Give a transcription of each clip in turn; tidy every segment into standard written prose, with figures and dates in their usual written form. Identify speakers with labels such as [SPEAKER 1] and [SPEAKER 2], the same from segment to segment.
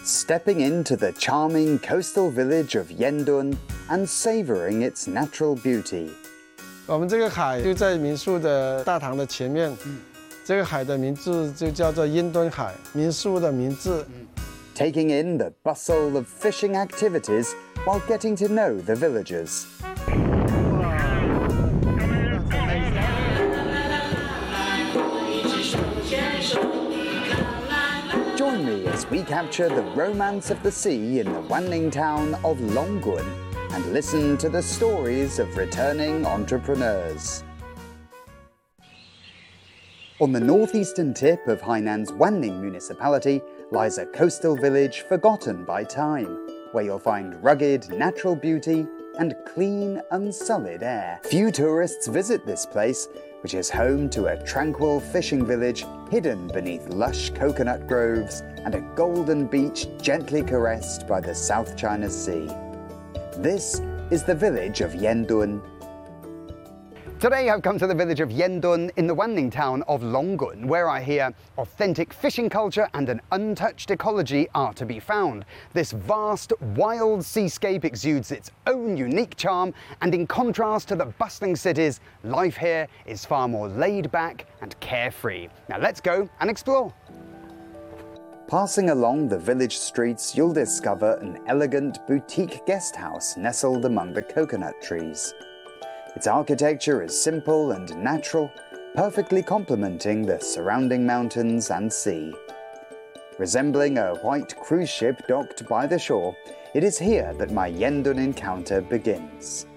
[SPEAKER 1] stepping into the charming coastal village of Yendun and savoring its natural beauty.
[SPEAKER 2] 我们这个海就在民宿的大堂的前面，这个海的名字就叫做烟墩海，民宿的名字。
[SPEAKER 1] Taking in the bustle of fishing activities while getting to know the villagers. Join me as we capture the romance of the sea in the Wanning town of Longgun and listen to the stories of returning entrepreneurs. On the northeastern tip of Hainan's Wanning municipality lies a coastal village forgotten by time, where you'll find rugged natural beauty and clean, unsullied air. Few tourists visit this place, which is home to a tranquil fishing village hidden beneath lush coconut groves and a golden beach gently caressed by the South China Sea. This is the village of Yendun. Today I've come to the village of Yendun in the Wanning town of Longgun, where I hear authentic fishing culture and an untouched ecology are to be found. This vast, wild seascape exudes its own unique charm, and in contrast to the bustling cities, life here is far more laid back and carefree. Now let's go and explore. Passing along the village streets, you'll discover an elegant boutique guest house nestled among the coconut trees. Its architecture is simple and natural, perfectly complementing the surrounding mountains and sea. Resembling a white cruise ship docked by the shore, it is here that my Yendun encounter begins.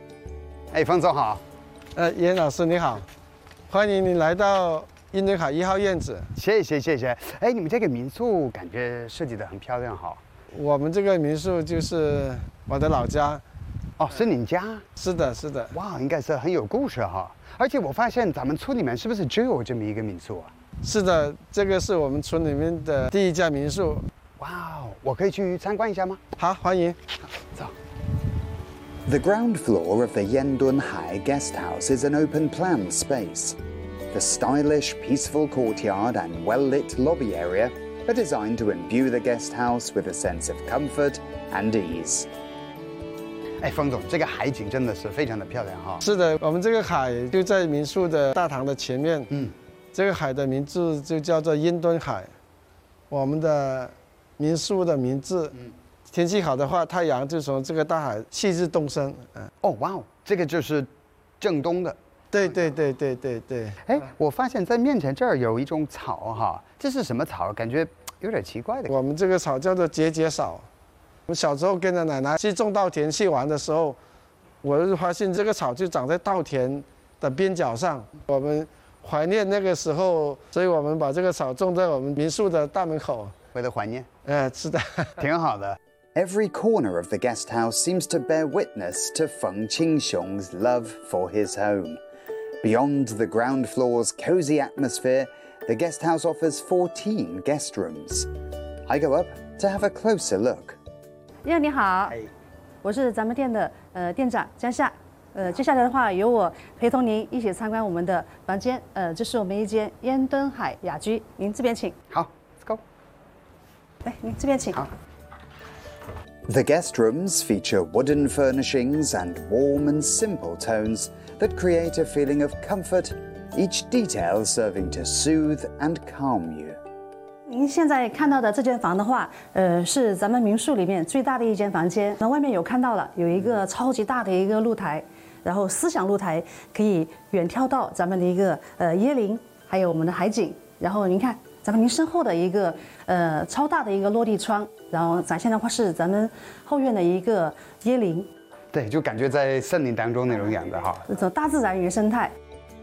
[SPEAKER 1] Hey, 冯总好。
[SPEAKER 2] 严老师你好，欢迎你来到烟墩海1号院子。
[SPEAKER 1] 谢谢谢谢。哎，你们这个民宿感觉设计得很漂亮哈。
[SPEAKER 2] 我们这个民宿就是我的老家。
[SPEAKER 1] 哦，是您家？
[SPEAKER 2] 是的，是的。
[SPEAKER 1] 哇，应该是很有故事哈。而且我发现咱们村里面是不是只有这么一个民宿啊？
[SPEAKER 2] 是的，这个是我们村里面的第一家民宿。
[SPEAKER 1] 哇哦，我可以去参观一下吗？
[SPEAKER 2] 好，欢迎。
[SPEAKER 1] 走。The ground floor of the Yendun Hai guest house is an open-plan space. The stylish, peaceful courtyard and well-lit lobby area are designed to imbue the guest house with a sense of comfort and ease. 哎，冯总，这个海景真的是非常的漂亮哈。
[SPEAKER 2] 是的，我们这个海就在民宿的大堂的前面。这个海的名字就叫做烟墩海，我们的民宿的名字。天气好的话，太阳就从这个大海西至东升。
[SPEAKER 1] 哦，哇哦，这个就是正东的。
[SPEAKER 2] 对。
[SPEAKER 1] 哎，我发现在面前这儿有一种草哈，这是什么草？感觉有点奇怪的。
[SPEAKER 2] 我们这个草叫做节草。我小时候跟着奶奶去种稻田去玩的时候，我就发现这个草就长在稻田的边角上。我们怀念那个时候，所以我们把这个草种在我们民宿的大门口。
[SPEAKER 1] 为了怀念。
[SPEAKER 2] 是的，
[SPEAKER 1] 挺好的。Every corner of the guest house seems to bear witness to Feng Qingxiong's love for his home. Beyond the ground floor's cozy atmosphere, the guest house offers 14 guest rooms. I go up to have a closer look.
[SPEAKER 3] 你好，我是咱们店的店长江夏。接下来的话，由我陪同您一起参观我们的房间。这是我们一间烟墩海雅居，您这边请。
[SPEAKER 1] 好 ，Let's go。
[SPEAKER 3] 来，您这边请。
[SPEAKER 1] 好。The guest rooms feature wooden furnishings and warm and simple tones that create a feeling of comfort, each detail serving to soothe and calm you.
[SPEAKER 3] 您现在看到的这间房的话，是咱们民宿里面最大的一间房间。那外面有看到了，有一个超级大的一个露台，然后思想露台可以远眺到咱们的一个椰林，还有我们的海景。然后您看，咱们您身后的一个超大的一个落地窗，然后展现的话是咱们后院的一个椰林。
[SPEAKER 1] 对，就感觉在森林当中那种样子哈。
[SPEAKER 3] 这种大自然原生态。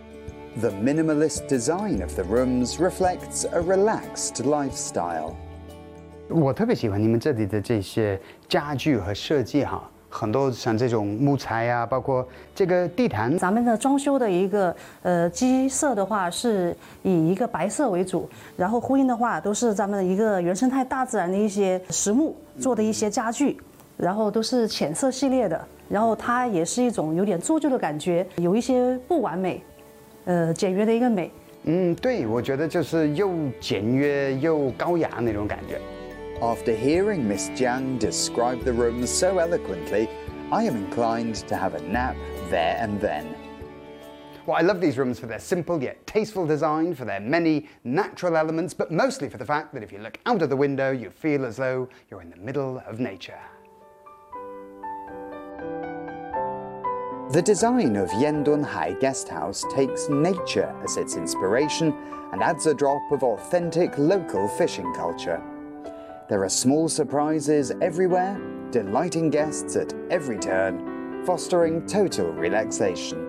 [SPEAKER 1] The minimalist design of the rooms reflects a relaxed lifestyle. 我特别喜欢你们这里的这些家具和设计哈，很多像这种木材啊，包括这个地毯。
[SPEAKER 3] 咱们的装修的一个基色的话是以一个白色为主，然后呼应的话都是咱们的一个原生态大自然的一些实木做的一些家具，然后都是浅色系列的，然后它也是一种有点做旧的感觉，有一些不完美。简约的一个美。
[SPEAKER 1] 对，我觉得就是又简约又高雅那种感觉。 After hearing Miss Jiang describe the rooms so eloquently, I am inclined to have a nap there and then. Well, I love these rooms for their simple yet tasteful design, for their many natural elements, but mostly for the fact that if you look out of the window, you feel as though you're in the middle of nature. The design of Yendunhai Guest House takes nature as its inspiration and adds a drop of authentic local fishing culture. There are small surprises everywhere, delighting guests at every turn, fostering total relaxation.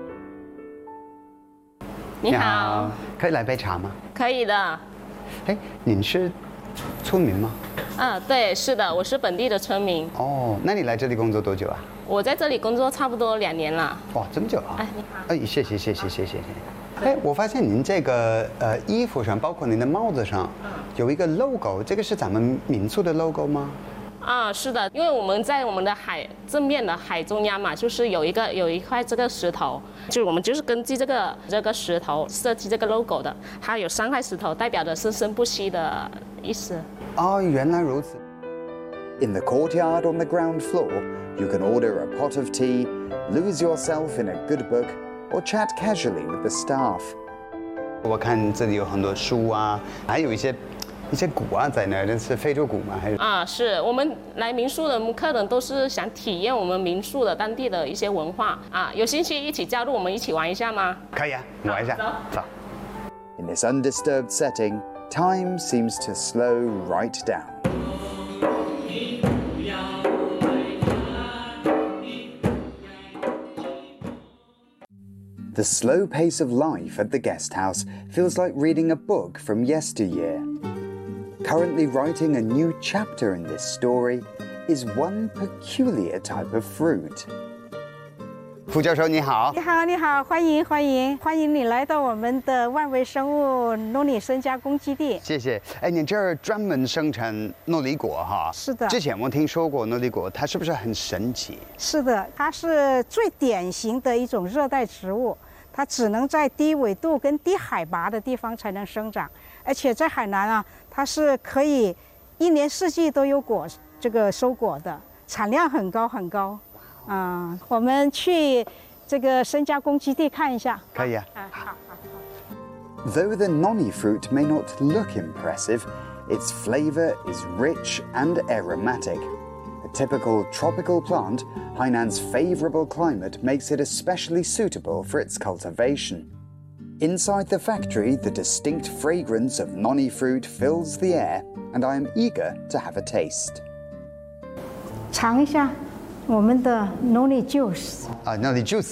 [SPEAKER 4] 你好，
[SPEAKER 1] 可以来杯茶吗？
[SPEAKER 4] 可以的。
[SPEAKER 1] 哎，您是村民吗？
[SPEAKER 4] 对，是的，我是本地的村民。
[SPEAKER 1] 哦，那你来这里工作多久啊？
[SPEAKER 4] 我在这里工作差不多2年了。
[SPEAKER 1] 哇，这么久啊！
[SPEAKER 4] 哎，你好。
[SPEAKER 1] 哎，谢谢。哎，我发现您这个衣服上，包括您的帽子上，有一个 logo， 这个是咱们民宿的 logo 吗？
[SPEAKER 4] 是的，因为我们在我们的海正面的海中央嘛，就是有一块这个石头，就我们就是根据这个石头设计这个 logo 的。它有3块石头，代表着生生不息的意思。
[SPEAKER 1] 哦，原来如此。In the courtyard on the ground floor, you can order a pot of tea, lose yourself in a good book, or chat casually with the staff. 我看这里有很多书啊，还有一些鼓啊在那儿，那是非洲鼓吗？还是？
[SPEAKER 4] 是我们来民宿的客人都是想体验我们民宿的当地的一些文化啊，有兴趣一起加入我们一起玩一下吗？
[SPEAKER 1] 可以啊，玩一下。走。In this undisturbed setting, time seems to slow right down. The slow pace of life at the guest house feels like reading a book from yesteryear. Currently writing a new chapter in this story is one peculiar type of fruit. 副教授你好。
[SPEAKER 5] 你好，欢迎你来到我们的万维生物诺里生加工基地。
[SPEAKER 1] 谢谢。哎，你这儿专门生产诺里果哈？
[SPEAKER 5] 是的。
[SPEAKER 1] 之前我听说过诺里果，它是不是很神奇？
[SPEAKER 5] 是的，它是最典型的一种热带植物，它只能在低纬度跟低海拔的地方才能生长，而且在海南啊，它是可以1年4季都有收果的，产量很高。我们去这个生加工基地看一下。
[SPEAKER 1] 可以啊。
[SPEAKER 5] 好。
[SPEAKER 1] Though the noni fruit may not look impressive, its flavor is rich and aromatic. A typical tropical plant, Hainan's favorable climate makes it especially suitable for its cultivation. Inside the factory, the distinct fragrance of noni fruit fills the air, and I am eager to have a taste.
[SPEAKER 5] 尝一下我们的 noni juice。
[SPEAKER 1] noni juice 。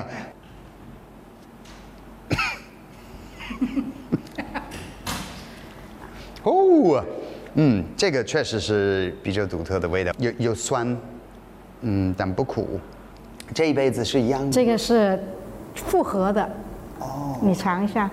[SPEAKER 1] 哦，这个确实是比较独特的味道，有酸，但不苦。这一杯子是一样的。
[SPEAKER 5] 这个是复合的。你尝一下。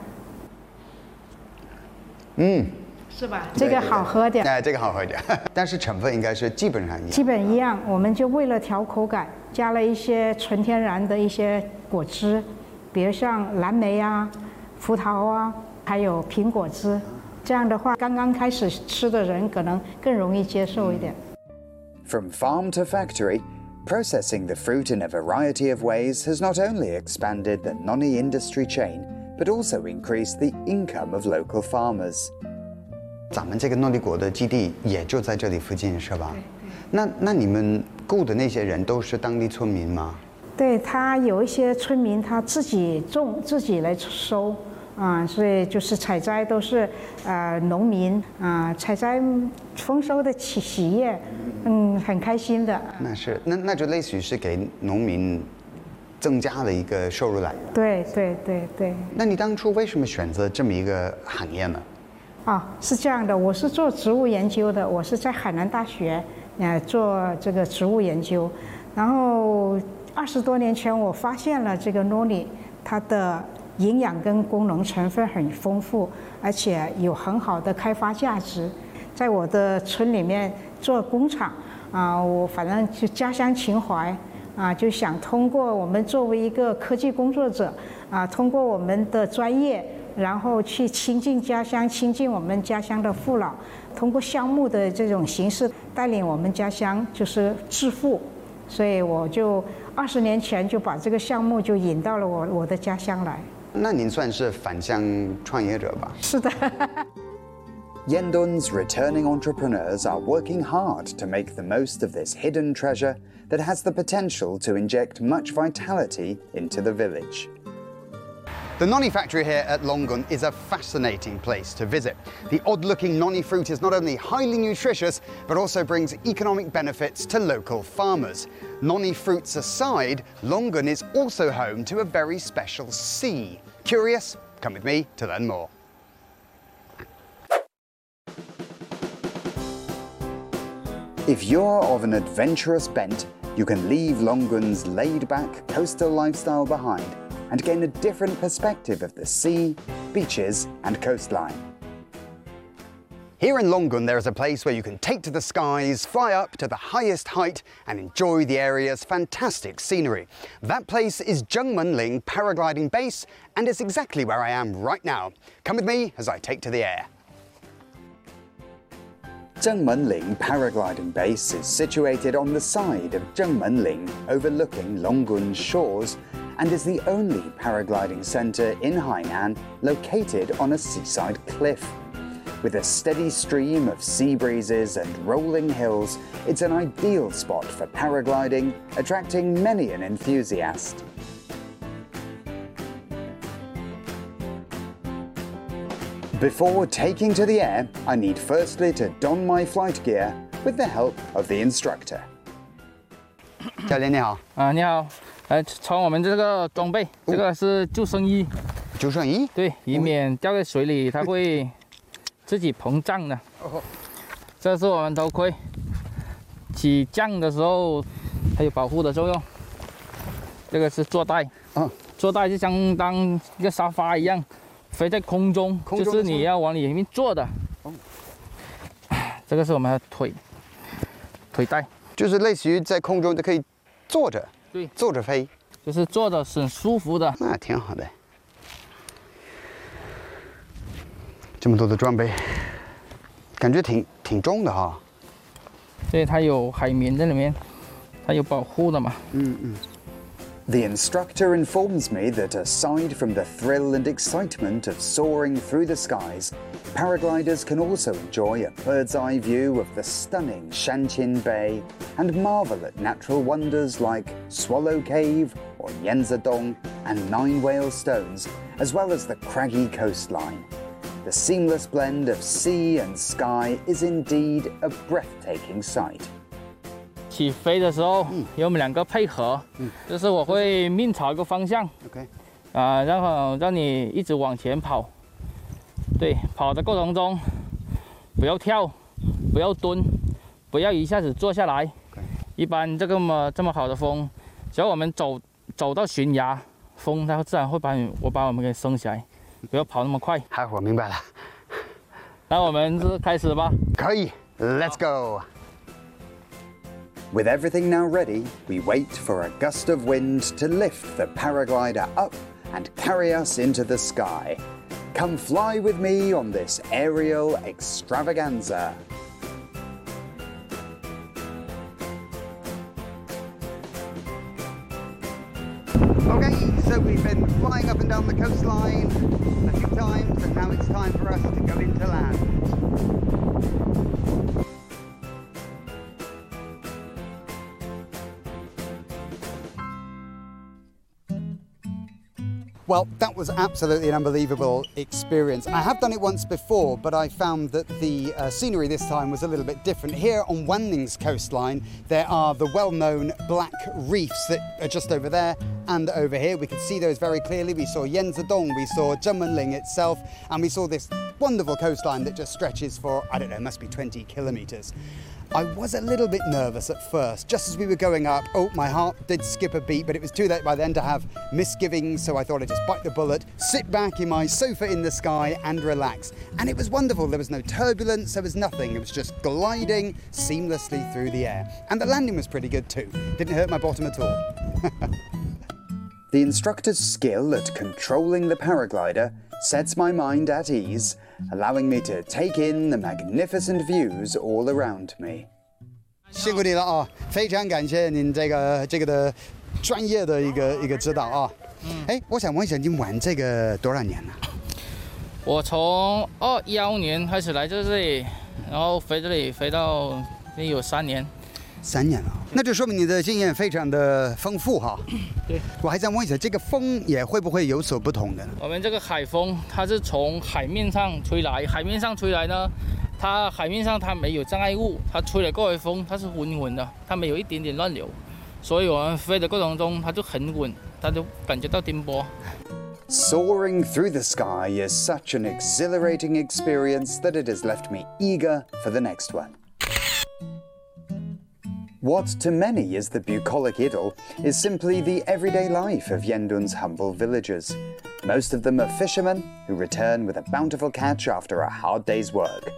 [SPEAKER 5] 是吧？这个好喝点。
[SPEAKER 1] 这个好喝点，但是成分应该是基本上一样。
[SPEAKER 5] 基本一样，我们就为了调口感，加了一些纯天然的一些果汁，比如像蓝莓啊、葡萄啊，还有苹果汁。这样的话，刚刚开始吃的人可能更容易接受一点。
[SPEAKER 1] From farm to factory, processing the fruit in a variety of ways has not only expanded the noni industry chain, but also increased the income of local farmers. 咱们这个诺里果的基地也就在这里附近，是吧？那你们雇的那些人都是当地村民吗？
[SPEAKER 5] 对，他有一些村民他自己种，自己来收。所以就是采摘都是农民采摘丰收的喜悦，很开心的。
[SPEAKER 1] 那就类似于是给农民增加了一个收入来源。
[SPEAKER 5] 对。
[SPEAKER 1] 那你当初为什么选择这么一个行业呢？
[SPEAKER 5] 是这样的，我是做植物研究的，我是在海南大学做这个植物研究，然后20多年前我发现了这个诺里，它的营养跟功能成分很丰富，而且有很好的开发价值。在我的村里面做工厂我反正就家乡情怀就想通过我们作为一个科技工作者通过我们的专业然后去亲近家乡，亲近我们家乡的父老，通过项目的这种形式带领我们家乡就是致富。所以我就20年前就把这个项目就引到了我的家乡来。
[SPEAKER 1] 那您算是返乡创业者吧？
[SPEAKER 5] 是的。
[SPEAKER 1] Yendun's returning entrepreneurs are working hard to make the most of this hidden treasure that has the potential to inject much vitality into the village. The noni factory here at Longun is a fascinating place to visit. The odd-looking noni fruit is not only highly nutritious, but also brings economic benefits to local farmers. Noni fruits aside, Longun is also home to a very special sea. Curious? Come with me to learn more. If you're of an adventurous bent, you can leave Longun's laid-back coastal lifestyle behind and gain a different perspective of the sea, beaches and coastline. Here in Longun there is a place where you can take to the skies, fly up to the highest height and enjoy the area's fantastic scenery. That place is Zhengmenling Paragliding Base and is exactly where I am right now. Come with me as I take to the air. Zhengmenling Paragliding Base is situated on the side of Zhengmenling, overlooking Longun's shores, and is the only paragliding centre in Hainan located on a seaside cliff. With a steady stream of sea breezes and rolling hills, it's an ideal spot for paragliding, attracting many an enthusiast. Before taking to the air, I need firstly to don my flight gear with the help of the instructor. 教练你好。
[SPEAKER 6] 你好。穿我们这个装备，这个是救生衣。
[SPEAKER 1] 救生衣？
[SPEAKER 6] 对，以免掉在水里，它会自己膨胀的。这是我们头盔，起降的时候它有保护的作用。这个是坐带，坐带就相当一个沙发一样。飞在空中，就是你要往里面坐的。这个是我们的腿带，
[SPEAKER 1] 就是类似于在空中就可以坐着，
[SPEAKER 6] 对，
[SPEAKER 1] 坐着飞，
[SPEAKER 6] 就是坐着是很舒服的。
[SPEAKER 1] 那挺好的。这么多的装备，感觉挺重的哈。
[SPEAKER 6] 对，它有海绵在里面，它有保护的嘛。
[SPEAKER 1] The instructor informs me that aside from the thrill and excitement of soaring through the skies, paragliders can also enjoy a bird's-eye view of the stunning Shanqin Bay and marvel at natural wonders like Swallow Cave or Yenzadong and Nine Whale Stones, as well as the craggy coastline. The seamless blend of sea and sky is indeed a breathtaking sight.
[SPEAKER 6] 起飞的时候，有我们两个配合，就是我会面朝一个方向
[SPEAKER 1] ，OK，
[SPEAKER 6] 然后让你一直往前跑，对，跑的过程中不要跳，不要蹲，不要一下子坐下来。一般这么好的风，只要我们走到悬崖，风它自然会把我们给升起来，不要跑那么快。
[SPEAKER 1] 好，我明白了。
[SPEAKER 6] 那我们就开始吧。
[SPEAKER 1] 可以 ，Let's go. With everything now ready, we wait for a gust of wind to lift the paraglider up and carry us into the sky. Come fly with me on this aerial extravaganza. Okay, so we've been flying up and down the coastline a few times, and now it's time for us to go into land. Well, that was absolutely an unbelievable experience. I have done it once before, but I found that the scenery this time was a little bit different. Here on Wanning's coastline, there are the well-known black reefs that are just over there and over here. We can see those very clearly. We saw Yenzadong, we saw Zhengmenling itself, and we saw this wonderful coastline that just stretches for, I don't know, must be 20 kilometers. I was a little bit nervous at first. Just as we were going up, my heart did skip a beat, but it was too late by then to have misgivings, so I thought I'd just bite the bullet, sit back in my sofa in the sky and relax. And it was wonderful. There was no turbulence, there was nothing. It was just gliding seamlessly through the air. And the landing was pretty good too. Didn't hurt my bottom at all. The instructor's skill at controlling the paraglider sets my mind at ease, allowing me to take in the magnificent views all around me. 辛苦你了啊！非常感谢您这个的专业的一个指导啊。我想问一下，您玩这个多少年了？
[SPEAKER 6] 我从2011年开始来这里，然后飞这里飞到有3年。
[SPEAKER 1] 3年了，那就说明你的经验非常的丰富哈。
[SPEAKER 6] 对，
[SPEAKER 1] 我还想问一下，这个风也会不会有所不同的呢？
[SPEAKER 6] 我们这个海风，它是从海面上吹来，海面上吹来呢，海面上它没有障碍物，它吹来过来风，它是稳稳的，它没有一点点乱流，所以我们飞的过程中它就很稳，它就感觉到颠簸。
[SPEAKER 1] Soaring through the sky is such an exhilarating experience that it has left me eager for the next one. What to many is the bucolic idyll is simply the everyday life of Yendun's humble villagers. Most of them are fishermen who return with a bountiful catch after a hard day's work.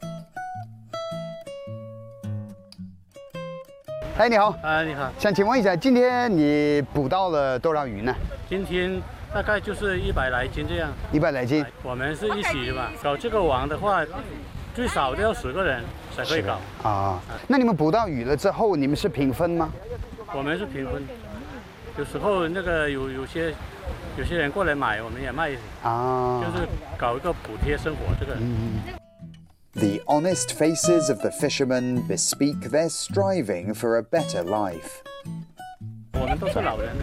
[SPEAKER 1] 你好。
[SPEAKER 7] 你好。
[SPEAKER 1] 想请问一下，今天你捕到了多少鱼呢？
[SPEAKER 7] 今天大概就是100来斤这样。100
[SPEAKER 1] 来斤。
[SPEAKER 7] 我们是一起的嘛，搞这个网的话，最少都要10个人才可以搞。
[SPEAKER 1] 那你们捕到鱼了之后，你们是平分吗？
[SPEAKER 7] 我们是平分，有时候那个有些人过来买，我们也卖。就是搞一个补贴生活这个。
[SPEAKER 1] The honest faces of the fishermen bespeak their striving for a better life.
[SPEAKER 7] 我们都是老人。